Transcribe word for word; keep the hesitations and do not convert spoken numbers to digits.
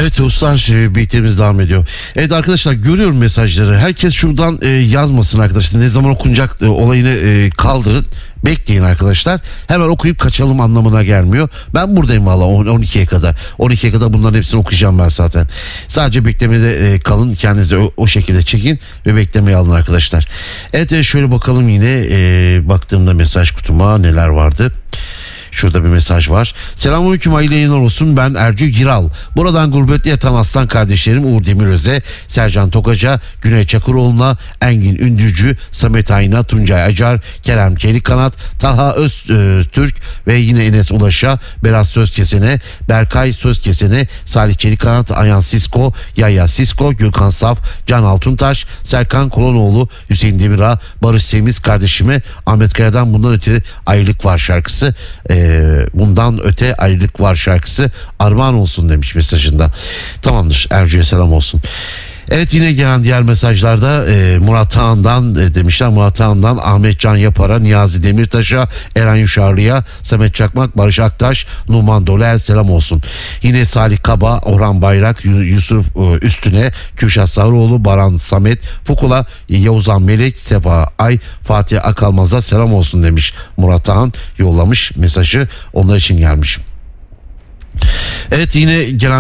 Evet dostlar, birlikteliğimiz devam ediyor. Evet arkadaşlar, görüyorum mesajları. Herkes şuradan e, yazmasın arkadaşlar. Ne zaman okunacak e, olayını e, kaldırın. Bekleyin arkadaşlar. Hemen okuyup kaçalım anlamına gelmiyor. Ben buradayım valla on ikiye kadar. on ikiye kadar bunların hepsini okuyacağım ben zaten. Sadece beklemede e, kalın. Kendinizi o, o şekilde çekin ve beklemeye alın arkadaşlar. Evet e, şöyle bakalım yine. E, baktığımda mesaj kutuma neler vardı. Şurada bir mesaj var. Selamünaleyküm, hayırlı yayınlar olsun. Ben Ercü Giral. Buradan gurbette yatan aslan kardeşlerim Uğur Demiröz'e, Sercan Tokaca, Güney Çakıroğlu'na, Engin Ündücü, Samet Ayna, Tuncay Acar, Kerem Çelikkanat, Taha Öztürk ve yine Enes Ulaş'a, Berat Sözkesen'e, Berkay Sözkesen'e, Salih Çelikkanat, Ayhan Sisko, Yaya Sisko, Gürkan Saf, Can Altuntaş, Serkan Kolonoğlu, Hüseyin Demirağ, Barış Semiz kardeşime, Ahmet Kaya'dan bundan öte ayrılık var şarkısı. Ee, bundan öte ayrılık var şarkısı armağan olsun demiş mesajında. Tamamdır, Ercü'ye selam olsun. Evet, yine gelen diğer mesajlarda e, Murat Ağan'dan e, demişler. Murat Ağan'dan Ahmet Can Yapar'a, Niyazi Demirtaş'a, Eren Yuşarlı'ya, Samet Çakmak, Barış Aktaş, Numan Doler selam olsun. Yine Salih Kaba, Orhan Bayrak, Yusuf e, Üstüne, Kürşat Sağıroğlu, Baran Samet, Fukula, Yavuzan Melek, Sefa Ay, Fatih Akalmaz'a selam olsun demiş. Murat Ağan yollamış mesajı, onlar için gelmiş. Evet, yine gelen